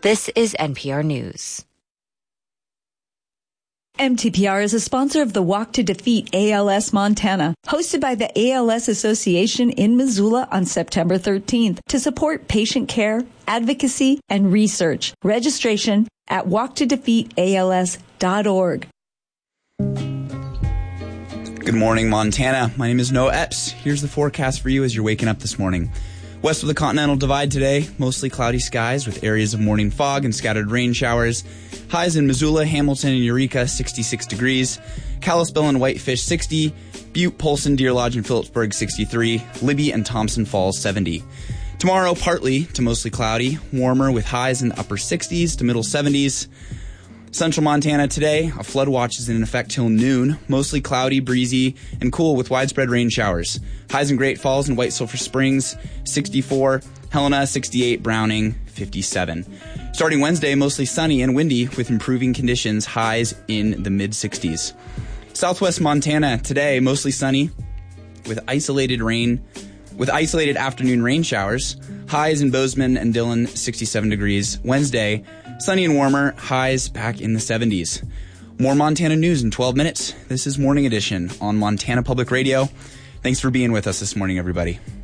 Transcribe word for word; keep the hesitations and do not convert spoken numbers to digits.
This is N P R News. M T P R is a sponsor of the Walk to Defeat A L S Montana, hosted by the A L S Association in Missoula on September thirteenth to support patient care, advocacy, and research. Registration at walk to defeat A L S dot org. Good morning, Montana. My name is Noah Epps. Here's the forecast for you as you're waking up this morning. West of the Continental Divide today, mostly cloudy skies with areas of morning fog and scattered rain showers. Highs in Missoula, Hamilton, and Eureka, sixty-six degrees. Kalispell and Whitefish, sixty. Butte, Polson, Deer Lodge, and Phillipsburg, sixty-three. Libby and Thompson Falls, seventy. Tomorrow, partly to mostly cloudy, warmer with highs in the upper sixties to middle seventies. Central Montana today, a flood watch is in effect till noon. Mostly cloudy, breezy, and cool with widespread rain showers. Highs in Great Falls and White Sulphur Springs, sixty-four. Helena, sixty-eight. Browning, fifty-seven. Starting Wednesday, mostly sunny and windy with improving conditions, highs in the mid-sixties. Southwest Montana today, mostly sunny with isolated rain, with isolated afternoon rain showers. Highs in Bozeman and Dillon, sixty-seven degrees. Wednesday, sunny and warmer, highs back in the seventies. More Montana news in twelve minutes. This is Morning Edition on Montana Public Radio. Thanks for being with us this morning, everybody.